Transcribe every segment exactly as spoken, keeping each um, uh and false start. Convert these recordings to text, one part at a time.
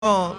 No,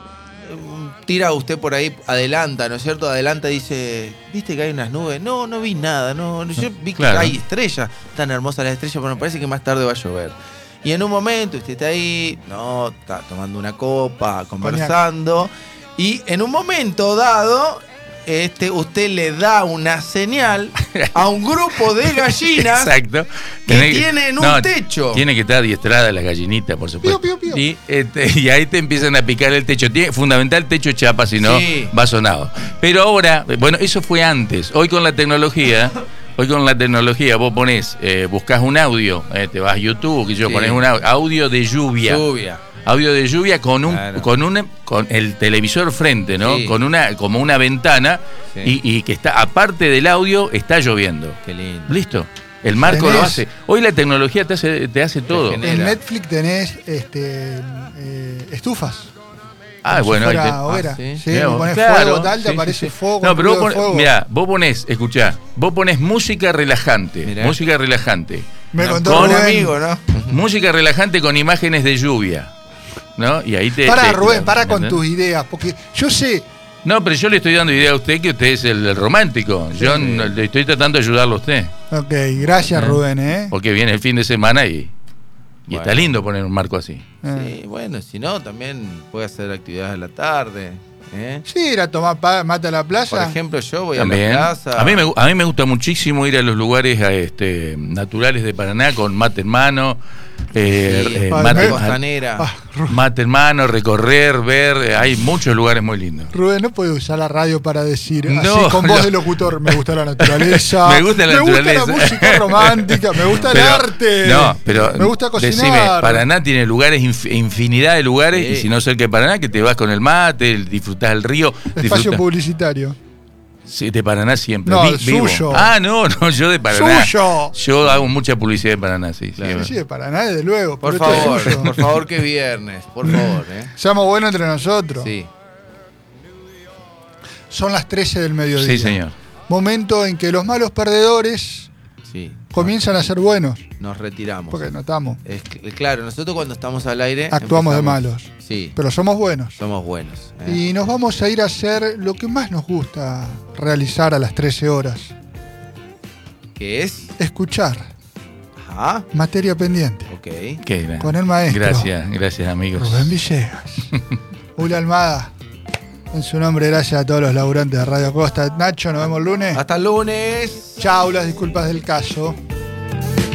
tira usted por ahí, adelanta, ¿no es cierto? Adelanta y dice, ¿viste que hay unas nubes? No, no vi nada, no, yo vi que Claro. hay estrellas, tan hermosas las estrellas, pero me parece que más tarde va a llover. Y en un momento usted está ahí, no, está tomando una copa, conversando, y en un momento dado, este, usted le da una señal a un grupo de gallinas Exacto. que Tenés- tienen un no, techo. Tiene que estar adiestrada las gallinitas, por supuesto. Pío, pío, pío. Y, este, y ahí te empiezan a picar el techo. Tiene, fundamental techo chapa, si no Sí. va sonado. Pero ahora, bueno, eso fue antes. Hoy con la tecnología, hoy con la tecnología vos ponés, eh, buscás un audio, eh, te vas a YouTube, que yo Sí. ponés un au- audio de lluvia. Lluvia. Audio de lluvia con un Claro. con un con el televisor frente, ¿no? Sí. Con una como una ventana Sí. y, y que está aparte del audio está lloviendo. Qué lindo. Listo. El marco Tenés- lo hace. Hoy la tecnología te hace te hace todo. genera. En Netflix tenés este, eh, estufas. Ah, Como bueno, si ahí fuera te- hoguera. Ah, sí. Sí, Mirá le vos. pones Claro, fuego, tal, te sí, aparece sí, sí. fuego. No, pero vos, ruido de pon- fuego. mirá, vos ponés, escuchá, vos ponés música relajante, Mirá. música relajante. Me No, contó con un Rubén. amigo, ¿no? Música relajante con imágenes de lluvia. ¿No? Y ahí te. Para, te- Rubén, para con ¿entendés? tus ideas, porque yo sé, No, pero yo le estoy dando idea a usted que usted es el, el romántico. Yo Sí. no- le estoy tratando de ayudarlo a usted. ok, gracias ¿Eh? Rubén, ¿eh? Porque viene el fin de semana y, y Bueno. está lindo poner un marco así. Eh. Sí, bueno, si no, también puede hacer actividades a la tarde. ¿eh? Sí, ir a tomar pa- mate a la plaza. Por ejemplo, yo voy También. a la plaza. A mí, me, gu- a mí me gusta muchísimo ir a los lugares a, este, naturales de Paraná con mate en mano. eh, Sí, eh, Ay, mate, me- costanera. Ah, Ru- mate en mano, recorrer, ver. eh, hay muchos lugares muy lindos. Rubén, no puede usar la radio para decir No, así con voz no. de locutor, me gusta la naturaleza, Me gusta la naturaleza. la música romántica, me gusta Pero- el arte, No, pero me gusta cocinar. decime, Paraná tiene lugares, inf- infinidad de lugares, Sí. y si no cerca de Paraná, que te vas con el mate, disfrutás el río. Espacio disfrutás- publicitario. Sí, de Paraná siempre. No, vi- el vivo. suyo. Ah, no, no, yo de Paraná. ¡Suyo! Yo hago mucha publicidad de Paraná, sí. sí, Claro. es Sí, verdad. sí, de Paraná, desde luego. Por pero esto es favor, suyo. por favor, que viernes, por favor. ¿eh? Seamos buenos entre nosotros. Sí, Son las trece del mediodía. Sí, señor. Momento en que los malos perdedores sí. comienzan a ser buenos. Nos retiramos. Porque notamos. Es cl- claro, nosotros cuando estamos al aire. Actuamos de empezamos- malos. Sí, Pero somos buenos. somos buenos. ¿eh? Y nos vamos a ir a hacer lo que más nos gusta realizar a las trece horas. ¿Qué es? Escuchar. Ajá, Materia pendiente. ok. Qué gran- Con el maestro. Gracias, gracias, amigos. Rubén Villegas. Ula Almada. En su nombre, gracias a todos los laburantes de Radio Costa. Nacho, nos vemos el lunes. Hasta el lunes. Chau, las disculpas del caso.